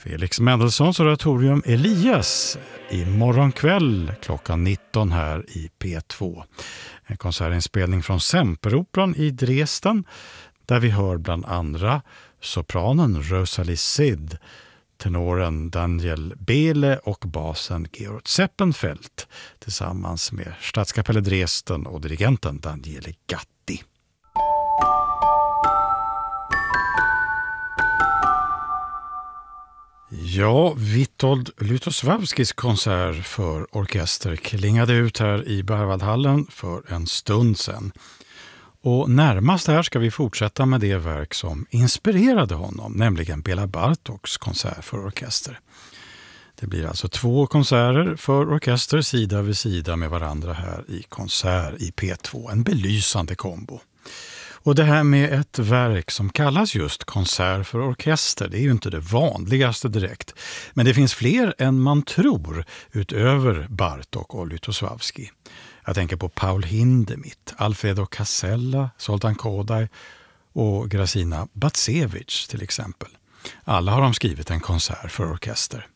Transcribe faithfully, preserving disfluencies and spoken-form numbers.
Felix Mendelssohns oratorium Elias imorgon kväll klockan nitton här i P två. En konsertinspelning från Semperoperan i Dresden där vi hör bland andra sopranen Rosalie Sid, tenoren Daniel Behle och basen Georg Zeppenfeld tillsammans med Stadskapelle Dresden och dirigenten Daniele Gatti. Ja, Witold Lutosławskis konsert för orkester klingade ut här i Berwaldhallen för en stund sedan. Och närmast här ska vi fortsätta med det verk som inspirerade honom, nämligen Bela Bartoks konsert för orkester. Det blir alltså två konserter för orkester sida vid sida med varandra här i konsert i P två, en belysande kombo. Och det här med ett verk som kallas just konsert för orkester, det är ju inte det vanligaste direkt. Men det finns fler än man tror utöver Bartók och Lutosławski. Jag tänker på Paul Hindemith, Alfredo Casella, Zoltán Kodály och Gracina Bacevich till exempel. Alla har de skrivit en konsert för orkester.